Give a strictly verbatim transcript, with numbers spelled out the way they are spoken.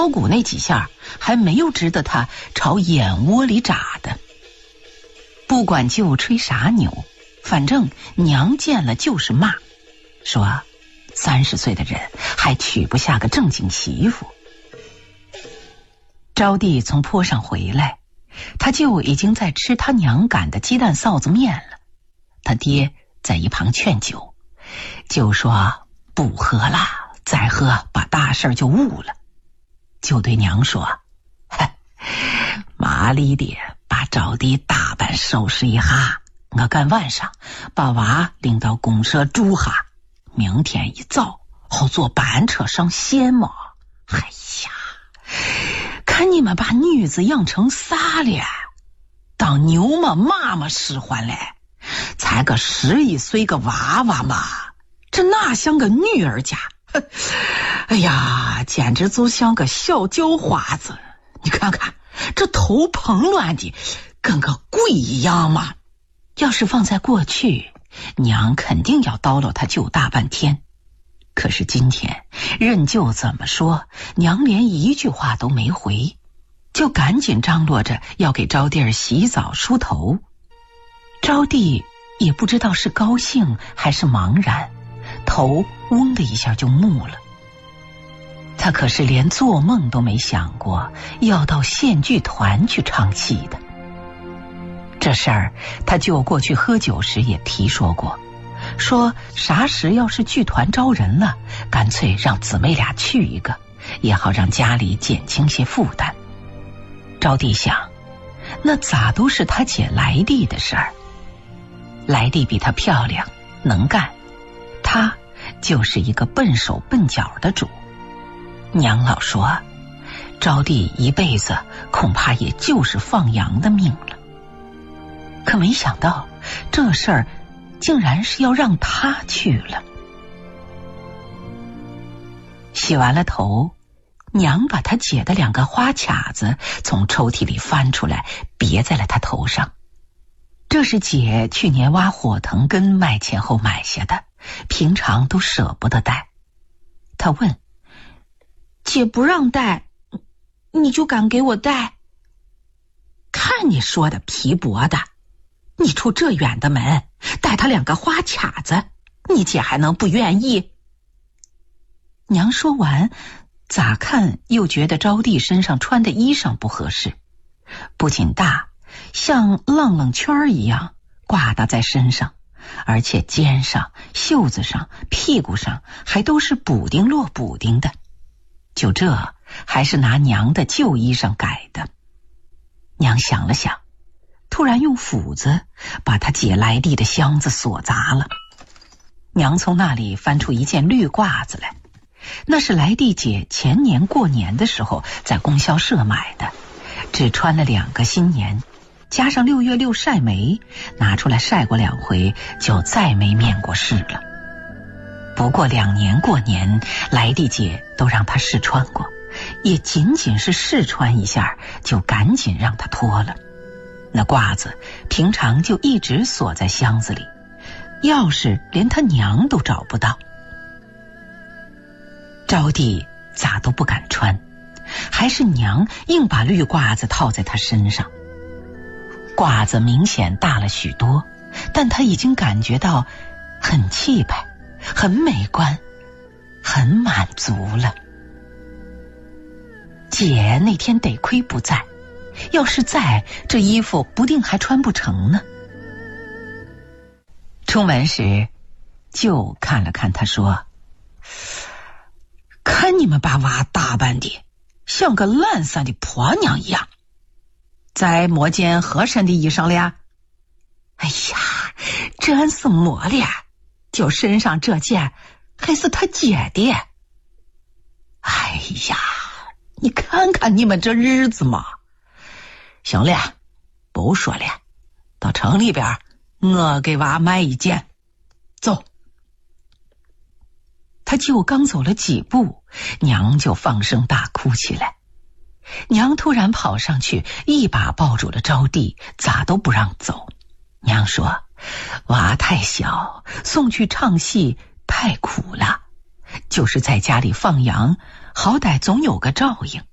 敲鼓那几下还没有值得他朝眼窝里扎的。不管舅吹啥牛，反正娘见了就是骂，说三十岁的人还娶不下个正经媳妇。招娣从坡上回来，他舅已经在吃他娘擀的鸡蛋臊子面了。他爹在一旁劝酒，舅说不喝了，再喝把大事就误了。就对娘说，麻利的把招娣打扮收拾一下，我赶晚上把娃领到公社住下，明天一早好坐班车上县嘛。哎呀，看你们把女子养成啥了？当牛嘛妈妈使唤嘞，才个十一岁个娃娃嘛，这哪像个女儿家？哎呀，简直就像个小叫花子！你看看这头蓬乱的，跟个鬼一样嘛。要是放在过去，娘肯定要叨唠他舅大半天。可是今天任舅怎么说，娘连一句话都没回，就赶紧张罗着要给招娣儿洗澡梳头。招娣也不知道是高兴还是茫然，头嗡的一下就木了。他可是连做梦都没想过要到县剧团去唱戏的。这事儿他舅过去喝酒时也提说过，说啥时要是剧团招人了，干脆让姊妹俩去一个，也好让家里减轻些负担。招娣想，那咋都是他姐来娣的事儿。来娣比她漂亮能干，她就是一个笨手笨脚的主。娘老说，招娣一辈子恐怕也就是放羊的命了。可没想到这事儿竟然是要让她去了。洗完了头，娘把她姐的两个花卡子从抽屉里翻出来，别在了她头上。这是姐去年挖火藤根卖钱后买下的，平常都舍不得戴。她问，姐不让戴，你就敢给我戴？看你说的皮薄的，你出这远的门带他两个花卡子，你姐还能不愿意？娘说完，咋看又觉得招娣身上穿的衣裳不合适，不仅大，像浪浪圈一样挂搭在身上，而且肩上、袖子上、屁股上还都是补丁落补丁的。就这还是拿娘的旧衣裳改的。娘想了想，突然用斧子把她姐来娣的箱子锁砸了。娘从那里翻出一件绿褂子来，那是来娣姐前年过年的时候在供销社买的，只穿了两个新年，加上六月六晒煤，拿出来晒过两回，就再没面过试了。不过两年过年，来娣姐都让她试穿过，也仅仅是试穿一下，就赶紧让她脱了。那褂子平常就一直锁在箱子里，钥匙连她娘都找不到。招娣咋都不敢穿，还是娘硬把绿褂子套在她身上。褂子明显大了许多，但她已经感觉到很气派，很美观，很满足了。姐那天得亏不在，要是在，这衣服不定还穿不成呢。出门时，舅看了看他说，看你们把娃打扮的像个懒散的婆娘一样，再磨件合身的衣裳了。哎呀，真是磨了，就身上这件还是他姐的。哎呀，你看看你们这日子嘛。行了，不说了，到城里边我给娃买一件，走。他舅刚走了几步，娘就放声大哭起来。娘突然跑上去，一把抱住了招娣，咋都不让走。娘说，娃太小，送去唱戏太苦了，就是在家里放羊，好歹总有个照应。